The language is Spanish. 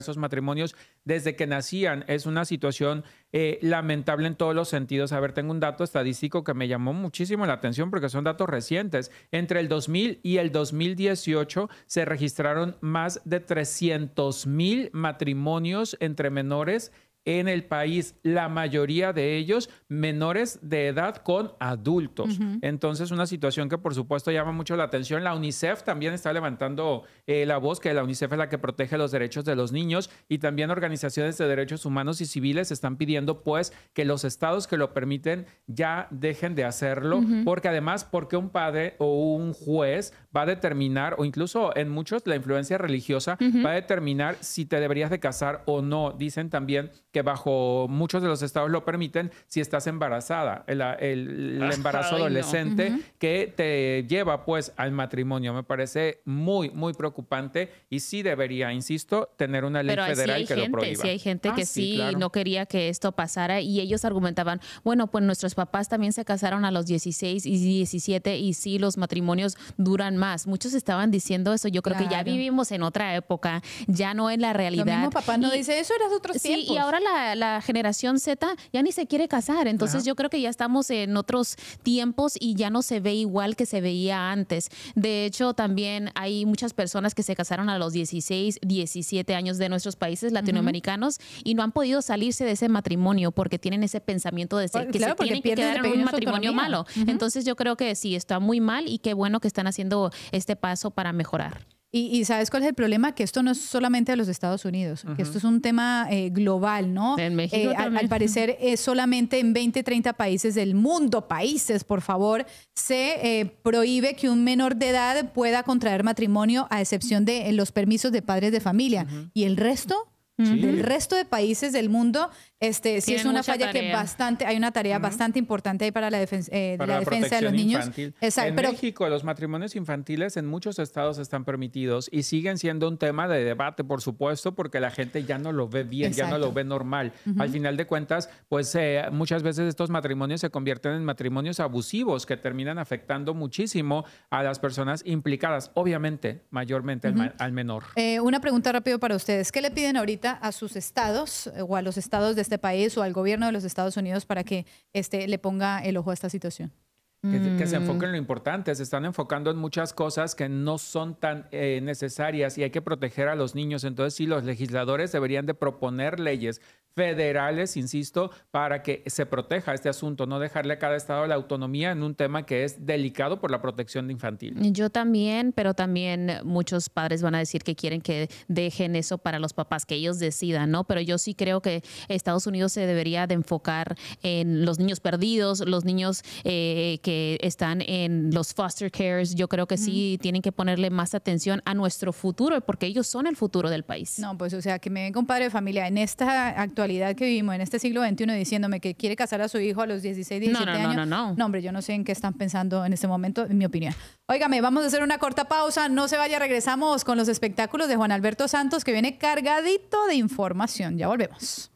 esos matrimonios desde que nacían. Es una situación lamentable en todos los sentidos. A ver, tengo un dato estadístico que me llamó muchísimo la atención porque son datos recientes. Entre el 2000 y el 2018 se registraron más de 300,000 matrimonios entre menores en el país, la mayoría de ellos menores de edad con adultos. Entonces, una situación que por supuesto llama mucho la atención. La UNICEF también está levantando la voz, que la UNICEF es la que protege los derechos de los niños, y también organizaciones de derechos humanos y civiles están pidiendo pues que los estados que lo permiten ya dejen de hacerlo, porque además, porque un padre o un juez va a determinar, o incluso en muchos la influencia religiosa va a determinar si te deberías de casar o no. Dicen también que bajo muchos de los estados lo permiten si estás embarazada, el embarazo adolescente que te lleva pues al matrimonio. Me parece muy, muy preocupante y sí debería, insisto, tener una ley federal que lo prohíba. Sí hay gente que claro, no quería que esto pasara y ellos argumentaban, bueno, pues nuestros papás también se casaron a los 16 y 17 y sí, los matrimonios duran más. Muchos estaban diciendo eso. Yo creo que ya vivimos en otra época, ya no en la realidad. Lo mismo papá no dice eso, eran otros tiempos. Sí, y ahora la generación Z ya ni se quiere casar. Entonces yo creo que ya estamos en otros tiempos y ya no se ve igual que se veía antes. De hecho, también hay muchas personas que se casaron a los 16, 17 años de nuestros países latinoamericanos y no han podido salirse de ese matrimonio porque tienen ese pensamiento de que se tienen que quedar en un matrimonio malo. Entonces yo creo que sí, está muy mal y qué bueno que están haciendo este paso para mejorar. Y ¿sabes cuál es el problema? Que esto no es solamente de los Estados Unidos, que esto es un tema global, ¿no? En México al parecer, solamente en 20, 30 países del mundo, por favor, se prohíbe que un menor de edad pueda contraer matrimonio a excepción de los permisos de padres de familia. ¿Y el resto? Del resto de países del mundo, sí es una falla que hay una tarea bastante importante ahí para la defensa de los niños. En México, los matrimonios infantiles en muchos estados están permitidos y siguen siendo un tema de debate, por supuesto, porque la gente ya no lo ve bien, ya no lo ve normal. Al final de cuentas, pues muchas veces estos matrimonios se convierten en matrimonios abusivos que terminan afectando muchísimo a las personas implicadas, obviamente, mayormente al menor. Una pregunta rápido para ustedes. ¿Qué le piden ahorita a sus estados o a los estados de este país o al gobierno de los Estados Unidos para que le ponga el ojo a esta situación? Que se enfoquen en lo importante. Se están enfocando en muchas cosas que no son tan necesarias y hay que proteger a los niños. Entonces, sí, los legisladores deberían de proponer leyes federales, insisto, para que se proteja este asunto, no dejarle a cada estado la autonomía en un tema que es delicado por la protección infantil. Yo también, pero también muchos padres van a decir que quieren que dejen eso para los papás, que ellos decidan, ¿no? Pero yo sí creo que Estados Unidos se debería de enfocar en los niños perdidos, los niños que están en los foster cares. Yo creo que sí tienen que ponerle más atención a nuestro futuro, porque ellos son el futuro del país. No, pues o sea, que me venga un padre de familia en esta actualidad que vivimos, en este siglo XXI, diciéndome que quiere casar a su hijo a los 16, 17 años. No, hombre, yo no sé en qué están pensando en este momento, en mi opinión. Óigame, vamos a hacer una corta pausa. No se vaya, regresamos con los espectáculos de Juan Alberto Santos, que viene cargadito de información. Ya volvemos.